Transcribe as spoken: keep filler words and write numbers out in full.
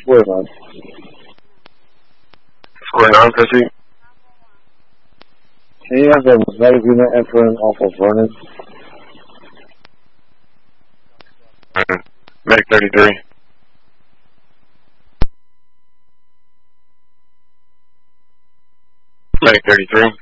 forty-nine. forty-nine, proceed. Can you have the medic unit entering off of Vernon? Mm-hmm. Medic thirty-three. Medic thirty-three.